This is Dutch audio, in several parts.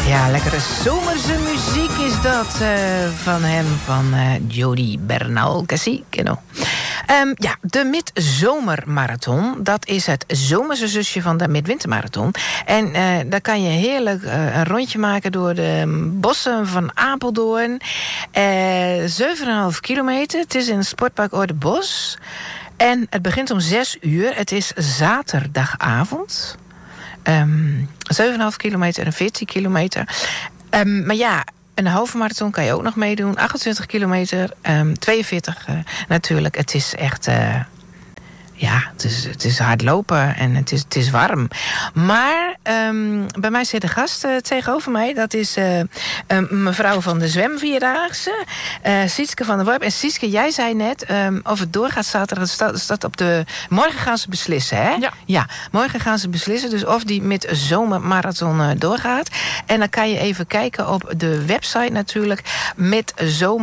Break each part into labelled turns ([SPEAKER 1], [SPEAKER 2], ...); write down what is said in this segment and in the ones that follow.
[SPEAKER 1] Ja, lekkere zomerse muziek is dat van hem, van Jody Bernal Casino. Ja, de Midzomermarathon, dat is het zomerse zusje van de Midwintermarathon. En daar kan je heerlijk een rondje maken door de bossen van Apeldoorn. 7,5 kilometer, het is in het sportpark Oordenbos. En het begint om 6 uur, het is zaterdagavond. 7,5 kilometer en 14 kilometer. Maar ja, een halve marathon kan je ook nog meedoen. 28 kilometer, 42 natuurlijk. Het is echt... ja, het is hard lopen en het is warm. Maar bij mij zit een gast tegenover mij. Dat is mevrouw van de zwemvierdaagse. Sietske van der Worp. En Sietske, jij zei net, of het doorgaat zaterdag. Staat op de... Morgen gaan ze beslissen, hè? Ja, morgen gaan ze beslissen. Dus of die met zomermarathon doorgaat. En dan kan je even kijken op de website natuurlijk. Met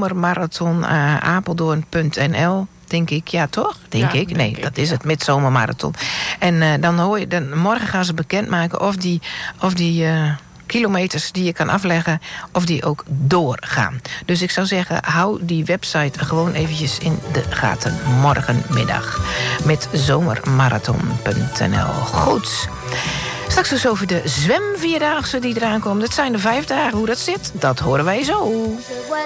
[SPEAKER 1] zomermarathonapeldoorn.nl. Denk ik, ja toch? Denk ik. Nee, dat is het, Midzomermarathon. En dan hoor je, morgen gaan ze bekendmaken of die kilometers die je kan afleggen, of die ook doorgaan. Dus ik zou zeggen, hou die website gewoon eventjes in de gaten. Morgenmiddag. Midzomermarathon.nl. Goed. Straks dus over de zwemvierdaagse die eraan komt. Het zijn de 5 dagen. Hoe dat zit, dat horen wij zo.